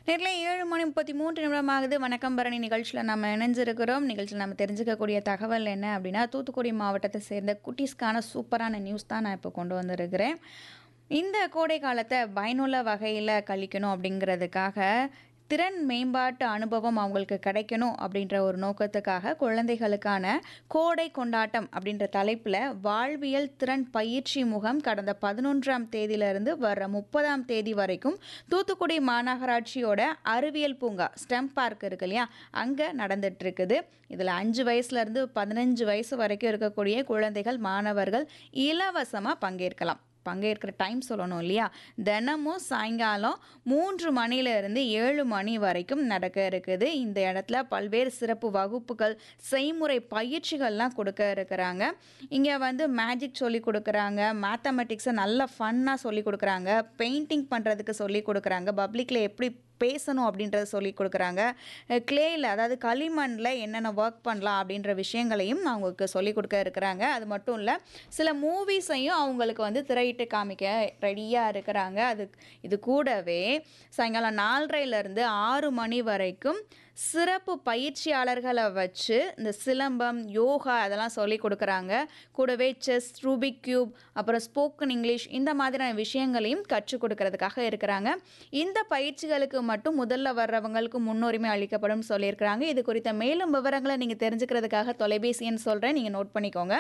நேரில் 7:33 ஆகுது. வணக்கம் பரணி நிகழ்ச்சியில் நம்ம இணைஞ்சிருக்கிறோம். நிகழ்ச்சியில் நம்ம தெரிஞ்சுக்கக்கூடிய தகவல் என்ன அப்படின்னா, தூத்துக்குடி மாவட்டத்தை சேர்ந்த குட்டீஸ்க்கான சூப்பரான நியூஸ் தான் நான் இப்போ கொண்டு வந்திருக்கிறேன். இந்த கோடை காலத்தை பயனுள்ள வகையில் கழிக்கணும் அப்படிங்கிறதுக்காக திறன் மேம்பாட்டு அனுபவம் அவங்களுக்கு கிடைக்கணும் அப்படின்ற ஒரு நோக்கத்துக்காக குழந்தைகளுக்கான கோடை கொண்டாட்டம் அப்படின்ற தலைப்பில் வாழ்வியல் திறன் பயிற்சி முகாம் கடந்த 11ஆம் தேதியிலிருந்து வர 30ஆம் தேதி வரைக்கும் தூத்துக்குடி மாநகராட்சியோட அறிவியல் பூங்கா ஸ்டெம் பார்க் இருக்கு இல்லையா, அங்கே நடந்துட்டு இருக்குது. இதில் 5 வயசுலேருந்து 15 வயசு வரைக்கும் இருக்கக்கூடிய குழந்தைகள் மாணவர்கள் இலவசமாக பங்கேற்கிற டைம் சொல்லணும் இல்லையா. தினமும் சாயங்காலம் 3 மணிலேருந்து 7 மணி வரைக்கும் நடக்க இருக்குது. இந்த இடத்துல பல்வேறு சிறப்பு வகுப்புகள், செய்முறை பயிற்சிகள்லாம் கொடுக்க இருக்கிறாங்க. இங்கே மேஜிக் சொல்லி கொடுக்குறாங்க, மேத்தமெட்டிக்ஸை நல்லா ஃபன்னாக சொல்லி கொடுக்குறாங்க, பெயிண்டிங் பண்ணுறதுக்கு சொல்லி கொடுக்குறாங்க, பப்ளிக்கில் எப்படி பேசணும் அப்படின்றத சொல்லி கொடுக்குறாங்க, கிளேயில் அதாவது களிமண்ணில் என்னென்ன ஒர்க் பண்ணலாம் அப்படின்ற விஷயங்களையும் அவங்களுக்கு சொல்லி கொடுக்க இருக்கிறாங்க. அது மட்டும் இல்லை, சில மூவிஸையும் அவங்களுக்கு திரையிட்டு காமிக்க ரெடியாக இருக்கிறாங்க. இது கூடவே சாயங்காலம் 4:30லேருந்து 6 மணி வரைக்கும் சிறப்பு பயிற்சியாளர்களை வச்சு இந்த சிலம்பம், யோகா அதெல்லாம் சொல்லி கொடுக்குறாங்க. கூடவே செஸ், ரூபிக் கியூப், அப்புறம் ஸ்போக்கன் இங்கிலீஷ் இந்த மாதிரியான விஷயங்களையும் கற்றுக் கொடுக்கறதுக்காக இருக்கிறாங்க. இந்த பயிற்சிகளுக்கு மட்டும் முதல்ல வர்றவங்களுக்கு முன்னுரிமை அளிக்கப்படும் சொல்லியிருக்கிறாங்க. இது குறித்த மேலும் விவரங்களை நீங்கள் தெரிஞ்சுக்கிறதுக்காக தொலைபேசி எண் சொல்கிறேன், நீங்கள் நோட் பண்ணிக்கோங்க.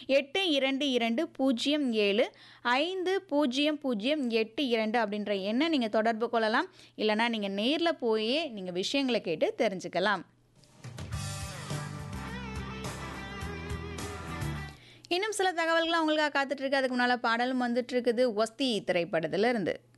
8220075008 அப்படின்ற எண்ணை நீங்கள் தொடர்பு கொள்ளலாம். இல்லைனா நீங்கள் நேரில் போய் நீங்கள் விஷயங்களை கேட்டு தெரிஞ்சுக்கலாம். இன்னும் சில தகவல்கள் அவங்களுக்காக காத்துட்டு இருக்கு. அதுக்கு முன்னால் பாடலும் வந்துட்டு இருக்குது ஒஸ்தி திரைப்படத்துல இருந்து.